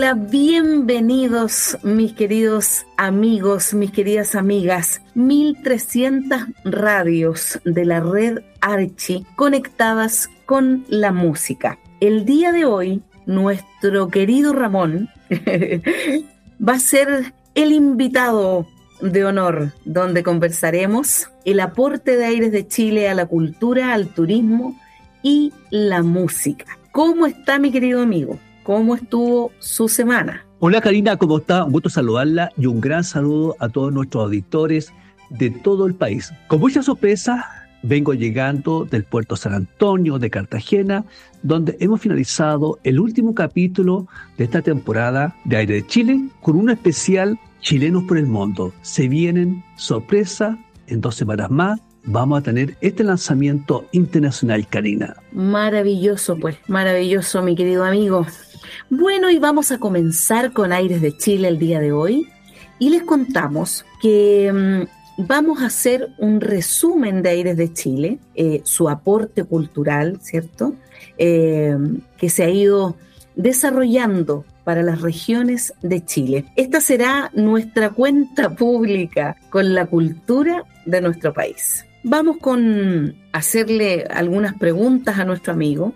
Hola, bienvenidos mis queridos amigos, mis queridas amigas. 1300 radios de la red Archi conectadas con la música. El día de hoy, nuestro querido Ramón va a ser el invitado de honor, donde conversaremos el aporte de Aires de Chile a la cultura, al turismo y la música. ¿Cómo está, mi querido amigo? ¿Cómo estuvo su semana? Hola Karina, ¿cómo está? Un gusto saludarla y un gran saludo a todos nuestros auditores de todo el país. Con mucha sorpresa, vengo llegando del puerto San Antonio de Cartagena, donde hemos finalizado el último capítulo de esta temporada de Aire de Chile con un especial Chilenos por el Mundo. Se vienen sorpresa, en 2 semanas más vamos a tener este lanzamiento internacional, Karina. Maravilloso, pues, maravilloso, mi querido amigo. Bueno, y vamos a comenzar con Aires de Chile el día de hoy y les contamos que vamos a hacer un resumen de Aires de Chile, su aporte cultural, ¿cierto? Que se ha ido desarrollando para las regiones de Chile. Esta será nuestra cuenta pública con la cultura de nuestro país. Vamos con hacerle algunas preguntas a nuestro amigo.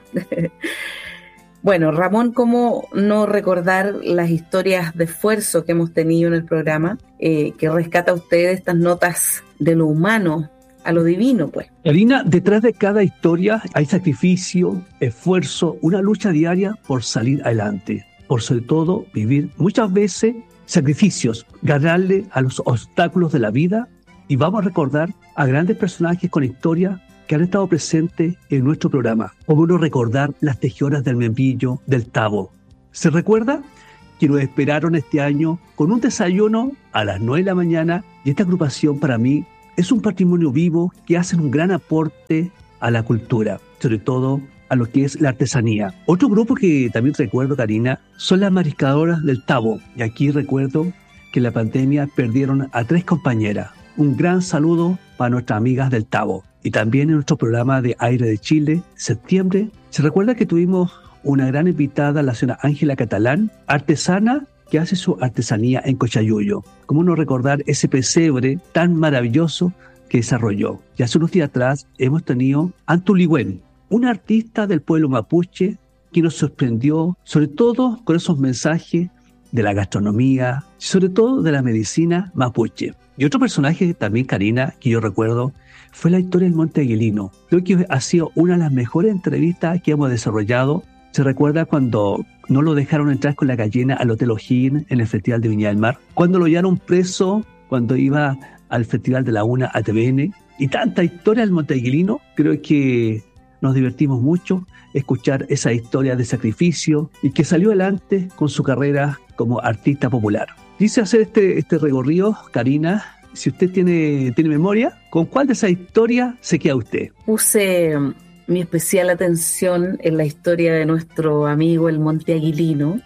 Bueno, Ramón, ¿cómo no recordar las historias de esfuerzo que hemos tenido en el programa, que rescata usted estas notas de lo humano a lo divino, pues? Karina, detrás de cada historia hay sacrificio, esfuerzo, una lucha diaria por salir adelante, por sobre todo vivir muchas veces sacrificios, ganarle a los obstáculos de la vida, y vamos a recordar a grandes personajes con historia que han estado presentes en nuestro programa. Como no recordar las tejedoras del Membrillo, del Tabo. ¿Se recuerda? Que nos esperaron este año con un desayuno a las 9 de la mañana, y esta agrupación para mí es un patrimonio vivo que hace un gran aporte a la cultura, sobre todo a lo que es la artesanía. Otro grupo que también recuerdo, Karina, son las mariscadoras del Tabo, y aquí recuerdo que en la pandemia perdieron a 3 compañeras. Un gran saludo para nuestras amigas del Tabo. Y también en nuestro programa de Aire de Chile, septiembre, se recuerda que tuvimos una gran invitada, la señora Ángela Catalán, artesana que hace su artesanía en Cochayuyo. ¿Cómo no recordar ese pesebre tan maravilloso que desarrolló? Y hace unos días atrás hemos tenido a Antuligüen, una artista del pueblo mapuche que nos sorprendió, sobre todo con esos mensajes de la gastronomía, sobre todo de la medicina mapuche. Y otro personaje también, Karina, que yo recuerdo, fue la historia del Monte Aguilino. Creo que ha sido una de las mejores entrevistas que hemos desarrollado. Se recuerda cuando no lo dejaron entrar con la gallina al Hotel O'Higgins en el Festival de Viña del Mar, cuando lo llevaron preso, cuando iba al Festival de la UNA a TVN, y tanta historia del Monte Aguilino. Creo que nos divertimos mucho escuchar esa historia de sacrificio y que salió adelante con su carrera como artista popular. Quise hacer este recorrido, Karina. Si usted tiene memoria, ¿con cuál de esas historias se queda usted? Puse mi especial atención en la historia de nuestro amigo el Monte Aguilino.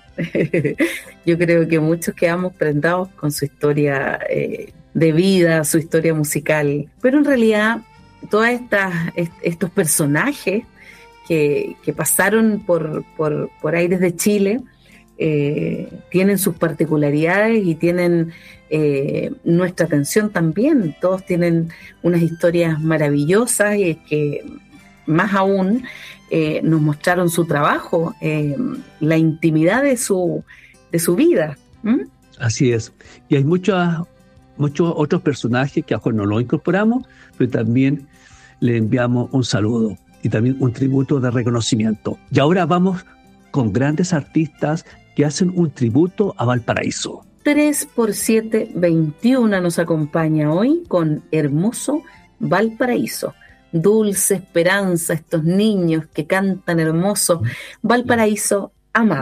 Yo creo que muchos quedamos prendados con su historia de vida, su historia musical. Pero en realidad, todos estos personajes que pasaron por Aires de Chile tienen sus particularidades y tienen nuestra atención también. Todos tienen unas historias maravillosas y que más aún nos mostraron su trabajo, la intimidad de su vida. Así es. Y hay muchos otros personajes que a lo mejor no lo incorporamos, pero también le enviamos un saludo y también un tributo de reconocimiento. Y ahora vamos con grandes artistas que hacen un tributo a Valparaíso. 3x7, 21 nos acompaña hoy con Hermoso Valparaíso. Dulce esperanza, estos niños que cantan hermoso. Valparaíso amado.